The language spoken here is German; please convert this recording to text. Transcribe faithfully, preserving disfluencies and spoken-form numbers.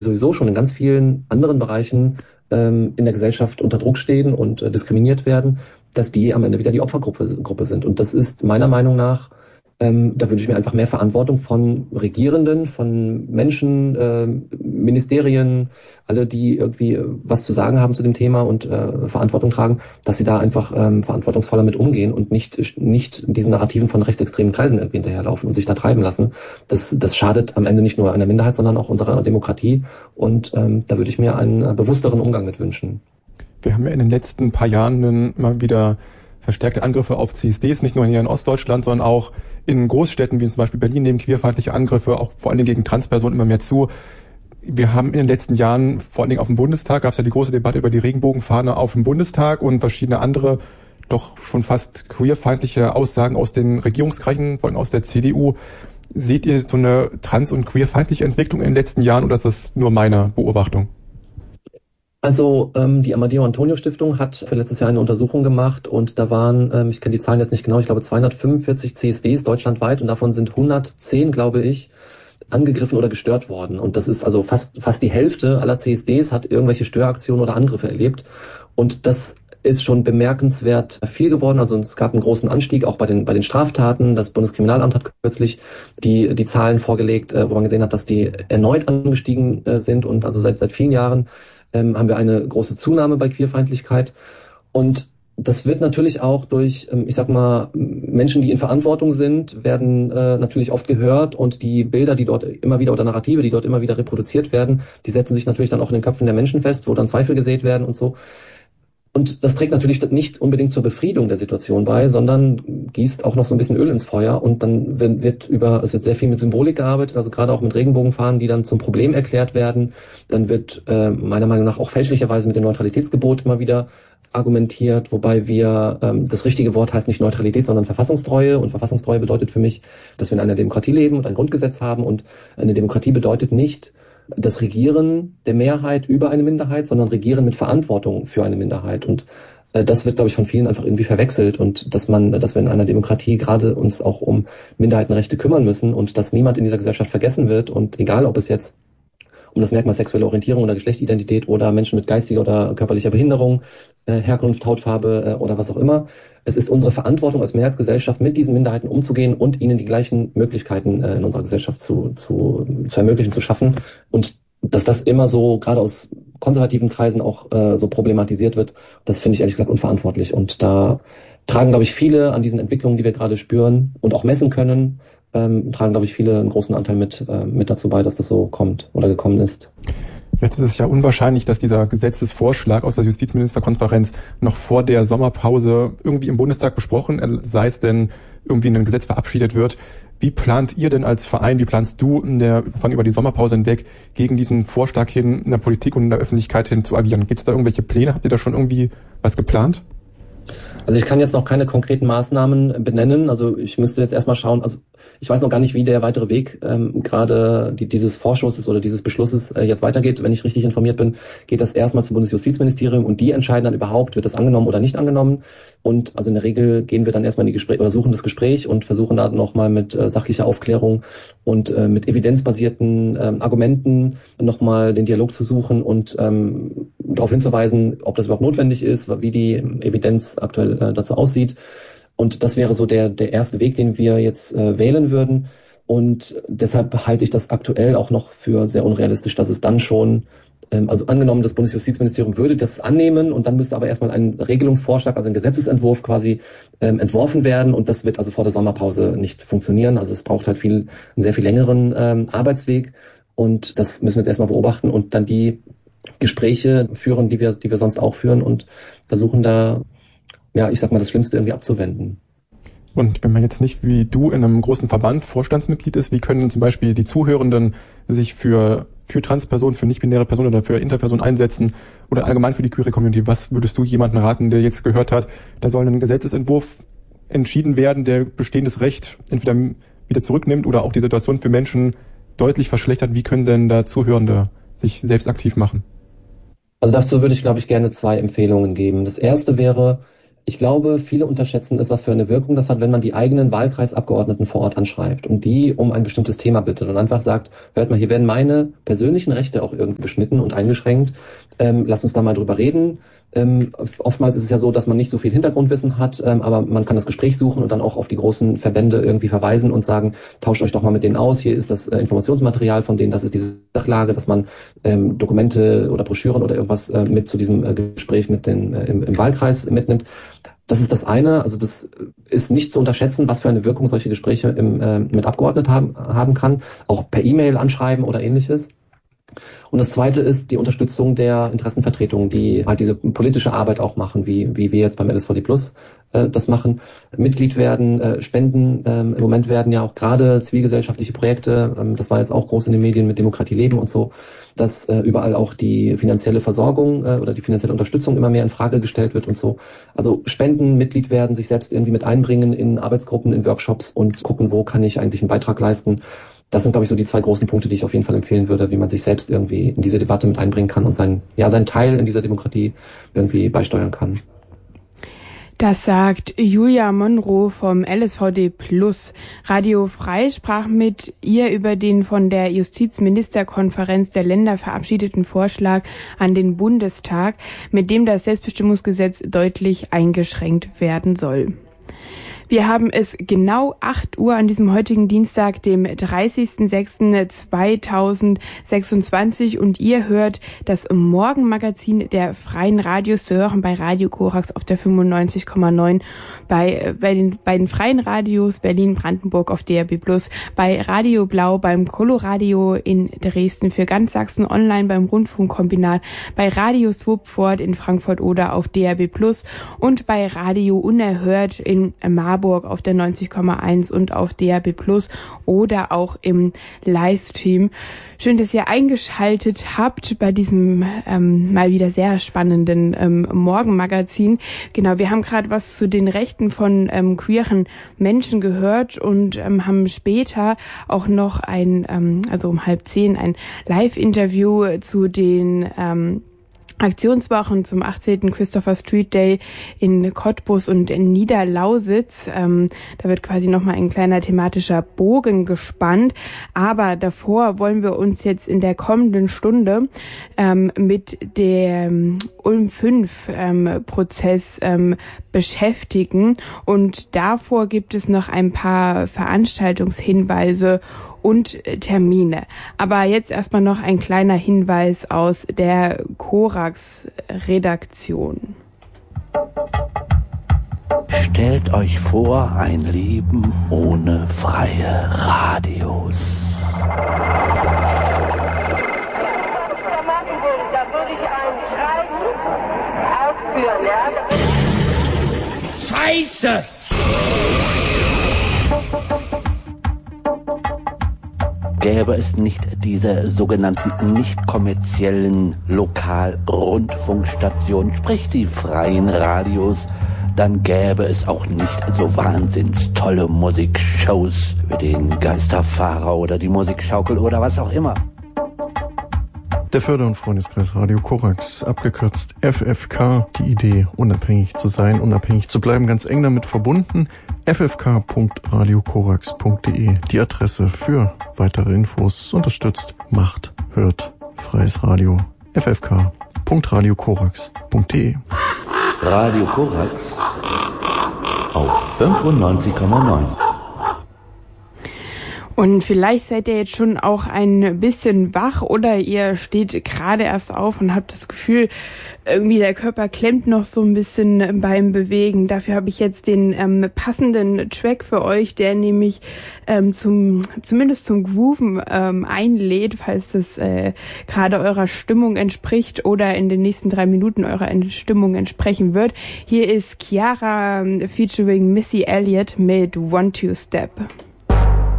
sowieso schon in ganz vielen anderen Bereichen ähm, in der Gesellschaft unter Druck stehen und äh, diskriminiert werden, dass die am Ende wieder die Opfergruppe Gruppe sind. Und das ist meiner Meinung nach, ähm, da wünsche ich mir einfach mehr Verantwortung von Regierenden, von Menschen, äh, Ministerien, alle, die irgendwie äh, was zu sagen haben zu dem Thema und äh, Verantwortung tragen, dass sie da einfach ähm, verantwortungsvoller mit umgehen und nicht nicht diesen Narrativen von rechtsextremen Kreisen irgendwie hinterherlaufen und sich da treiben lassen. Das, das schadet am Ende nicht nur einer Minderheit, sondern auch unserer Demokratie. Und ähm, da würde ich mir einen äh, bewussteren Umgang mit wünschen. Wir haben ja in den letzten paar Jahren mal wieder verstärkte Angriffe auf C S Ds, nicht nur hier in Ostdeutschland, sondern auch in Großstädten wie zum Beispiel Berlin nehmen queerfeindliche Angriffe, auch vor allen Dingen gegen Transpersonen immer mehr zu. Wir haben in den letzten Jahren, vor allen Dingen auf dem Bundestag, gab es ja die große Debatte über die Regenbogenfahne auf dem Bundestag und verschiedene andere, doch schon fast queerfeindliche Aussagen aus den Regierungskreisen, vor allem aus der C D U. Seht ihr so eine trans- und queerfeindliche Entwicklung in den letzten Jahren oder ist das nur meine Beobachtung? Also ähm, die Amadeo Antonio Stiftung hat für letztes Jahr eine Untersuchung gemacht und da waren, ähm, ich kenne die Zahlen jetzt nicht genau, ich glaube zweihundertfünfundvierzig C S Ds deutschlandweit und davon sind hundertzehn, glaube ich, angegriffen oder gestört worden. Und das ist also fast fast die Hälfte aller C S Ds hat irgendwelche Störaktionen oder Angriffe erlebt. Und das ist schon bemerkenswert viel geworden. Also es gab einen großen Anstieg auch bei den bei den Straftaten. Das Bundeskriminalamt hat kürzlich die die Zahlen vorgelegt, wo man gesehen hat, dass die erneut angestiegen sind und also seit seit vielen Jahren ähm, haben wir eine große Zunahme bei Queerfeindlichkeit. Und das wird natürlich auch durch, ähm, ich sag mal, Menschen, die in Verantwortung sind, werden äh, natürlich oft gehört und die Bilder, die dort immer wieder oder Narrative, die dort immer wieder reproduziert werden, die setzen sich natürlich dann auch in den Köpfen der Menschen fest, wo dann Zweifel gesät werden und so. Und das trägt natürlich nicht unbedingt zur Befriedung der Situation bei, sondern gießt auch noch so ein bisschen Öl ins Feuer und dann wird über, es wird sehr viel mit Symbolik gearbeitet, also gerade auch mit Regenbogenfahnen, die dann zum Problem erklärt werden. Dann wird äh, meiner Meinung nach auch fälschlicherweise mit dem Neutralitätsgebot immer wieder argumentiert, wobei wir, ähm, das richtige Wort heißt nicht Neutralität, sondern Verfassungstreue und Verfassungstreue bedeutet für mich, dass wir in einer Demokratie leben und ein Grundgesetz haben und eine Demokratie bedeutet nicht, das Regieren der Mehrheit über eine Minderheit, sondern Regieren mit Verantwortung für eine Minderheit. Und äh, das wird, glaube ich, von vielen einfach irgendwie verwechselt und dass man, dass wir in einer Demokratie gerade uns auch um Minderheitenrechte kümmern müssen und dass niemand in dieser Gesellschaft vergessen wird und egal, ob es jetzt um das Merkmal sexuelle Orientierung oder Geschlechtsidentität oder Menschen mit geistiger oder körperlicher Behinderung, äh, Herkunft, Hautfarbe äh, oder was auch immer. Es ist unsere Verantwortung als Mehrheitsgesellschaft, mit diesen Minderheiten umzugehen und ihnen die gleichen Möglichkeiten äh, in unserer Gesellschaft zu, zu, zu ermöglichen, zu schaffen. Und dass das immer so, gerade aus konservativen Kreisen auch äh, so problematisiert wird, das finde ich ehrlich gesagt unverantwortlich. Und da tragen, glaube ich, viele an diesen Entwicklungen, die wir gerade spüren und auch messen können, ähm, tragen, glaube ich, viele einen großen Anteil mit, äh, mit dazu bei, dass das so kommt oder gekommen ist. Jetzt ist es ja unwahrscheinlich, dass dieser Gesetzesvorschlag aus der Justizministerkonferenz noch vor der Sommerpause irgendwie im Bundestag besprochen, sei es denn irgendwie ein Gesetz verabschiedet wird. Wie plant ihr denn als Verein, wie planst du in der, von über die Sommerpause hinweg gegen diesen Vorschlag hin in der Politik und in der Öffentlichkeit hin zu agieren? Gibt es da irgendwelche Pläne? Habt ihr da schon irgendwie was geplant? Also ich kann jetzt noch keine konkreten Maßnahmen benennen. Also ich müsste jetzt erstmal schauen, also ich weiß noch gar nicht, wie der weitere Weg ähm, gerade die, dieses Vorschusses oder dieses Beschlusses äh, jetzt weitergeht. Wenn ich richtig informiert bin, geht das erstmal zum Bundesjustizministerium und die entscheiden dann überhaupt, wird das angenommen oder nicht angenommen. Und also in der Regel gehen wir dann erstmal in die Gespräche oder suchen das Gespräch und versuchen da nochmal mit äh, sachlicher Aufklärung und äh, mit evidenzbasierten äh, Argumenten nochmal den Dialog zu suchen und ähm, darauf hinzuweisen, ob das überhaupt notwendig ist, wie die Evidenz aktuell äh, dazu aussieht. Und das wäre so der der erste Weg, den wir jetzt äh, wählen würden. Und deshalb halte ich das aktuell auch noch für sehr unrealistisch, dass es dann schon, ähm, also angenommen, das Bundesjustizministerium würde das annehmen und dann müsste aber erstmal ein Regelungsvorschlag, also ein Gesetzesentwurf quasi ähm, entworfen werden und das wird also vor der Sommerpause nicht funktionieren. Also es braucht halt viel, einen sehr viel längeren ähm, Arbeitsweg und das müssen wir jetzt erstmal beobachten und dann die Gespräche führen, die wir, die wir sonst auch führen und versuchen da, ja, ich sag mal, das Schlimmste irgendwie abzuwenden. Und wenn man jetzt nicht wie du in einem großen Verband Vorstandsmitglied ist, wie können zum Beispiel die Zuhörenden sich für, für Transpersonen, für nicht-binäre Personen oder für Interpersonen einsetzen oder allgemein für die queere Community? Was würdest du jemandem raten, der jetzt gehört hat, da soll ein Gesetzesentwurf entschieden werden, der bestehendes Recht entweder wieder zurücknimmt oder auch die Situation für Menschen deutlich verschlechtert? Wie können denn da Zuhörende sich selbst aktiv machen? Also dazu würde ich, glaube ich, gerne zwei Empfehlungen geben. Das erste wäre, Ich glaube, viele unterschätzen es, was für eine Wirkung das hat, wenn man die eigenen Wahlkreisabgeordneten vor Ort anschreibt und die um ein bestimmtes Thema bittet und einfach sagt, hört mal, hier werden meine persönlichen Rechte auch irgendwie beschnitten und eingeschränkt. Ähm, lasst uns da mal drüber reden. Ähm, oftmals ist es ja so, dass man nicht so viel Hintergrundwissen hat, ähm, aber man kann das Gespräch suchen und dann auch auf die großen Verbände irgendwie verweisen und sagen, tauscht euch doch mal mit denen aus, hier ist das äh, Informationsmaterial von denen, das ist diese Sachlage, dass man ähm, Dokumente oder Broschüren oder irgendwas äh, mit zu diesem äh, Gespräch mit den äh, im, im Wahlkreis mitnimmt. Das ist das eine, also das ist nicht zu unterschätzen, was für eine Wirkung solche Gespräche im, äh, mit Abgeordneten haben, haben kann, auch per E-Mail anschreiben oder ähnliches. Und das Zweite ist die Unterstützung der Interessenvertretungen, die halt diese politische Arbeit auch machen, wie wie wir jetzt beim L S V D Plus äh, das machen. Mitglied werden, äh, spenden. Ähm, Im Moment werden ja auch gerade zivilgesellschaftliche Projekte, ähm, das war jetzt auch groß in den Medien mit Demokratie leben und so, dass äh, überall auch die finanzielle Versorgung äh, oder die finanzielle Unterstützung immer mehr in Frage gestellt wird und so. Also spenden, Mitglied werden, sich selbst irgendwie mit einbringen in Arbeitsgruppen, in Workshops und gucken, wo kann ich eigentlich einen Beitrag leisten. Das sind, glaube ich, so die zwei großen Punkte, die ich auf jeden Fall empfehlen würde, wie man sich selbst irgendwie in diese Debatte mit einbringen kann und seinen, ja, seinen Teil in dieser Demokratie irgendwie beisteuern kann. Das sagt Julia Monroe vom L S V D Plus. Radio Frei sprach mit ihr über den von der Justizministerkonferenz der Länder verabschiedeten Vorschlag an den Bundestag, mit dem das Selbstbestimmungsgesetz deutlich eingeschränkt werden soll. Wir haben es genau acht Uhr an diesem heutigen Dienstag, dem dreißigsten sechsten zweitausendsechsundzwanzig und ihr hört das Morgenmagazin der Freien Radios zu hören bei Radio Korax auf der fünfundneunzig Komma neun, bei, bei den beiden Freien Radios Berlin-Brandenburg auf D R B Plus, bei Radio Blau, beim Coloradio in Dresden, für ganz Sachsen online beim Rundfunkkombinat, bei Radio Swupford in Frankfurt oder auf D R B Plus und bei Radio Unerhört in Marburg auf der neunzig Komma eins und auf D R B Plus oder auch im Livestream. Schön, dass ihr eingeschaltet habt bei diesem ähm, mal wieder sehr spannenden ähm, Morgenmagazin. Genau, wir haben gerade was zu den Rechten von ähm, queeren Menschen gehört und ähm, haben später auch noch ein, ähm, also um halb zehn, ein Live-Interview zu den ähm, Aktionswochen zum achtzehnten Christopher Street Day in Cottbus und in Niederlausitz. Ähm, da wird quasi nochmal ein kleiner thematischer Bogen gespannt. Aber davor wollen wir uns jetzt in der kommenden Stunde ähm, mit dem Ulm fünf ähm, Prozess ähm, beschäftigen. Und davor gibt es noch ein paar Veranstaltungshinweise und Termine. Aber jetzt erstmal noch ein kleiner Hinweis aus der Korax-Redaktion. Stellt euch vor, ein Leben ohne freie Radios. Da würde ich ein Schreiben ausführen, ja? Scheiße! Gäbe es nicht diese sogenannten nicht kommerziellen Lokalrundfunkstationen, sprich die freien Radios, dann gäbe es auch nicht so wahnsinns tolle Musikshows wie den Geisterfahrer oder die Musikschaukel oder was auch immer. Der Förder- und Freundeskreis Radio Korax, abgekürzt F F K, die Idee, unabhängig zu sein, unabhängig zu bleiben, ganz eng damit verbunden. f f k punkt radio korax punkt d e, die Adresse für weitere Infos, unterstützt, macht, hört, freies Radio, f f k punkt radio korax punkt d e. Radio Korax auf fünfundneunzig Komma neun. Und vielleicht seid ihr jetzt schon auch ein bisschen wach oder ihr steht gerade erst auf und habt das Gefühl, irgendwie der Körper klemmt noch so ein bisschen beim Bewegen. Dafür habe ich jetzt den ähm, passenden Track für euch, der nämlich ähm, zum zumindest zum Grooven ähm, einlädt, falls das äh, gerade eurer Stimmung entspricht oder in den nächsten drei Minuten eurer Stimmung entsprechen wird. Hier ist Chiara featuring Missy Elliott mit One Two Step.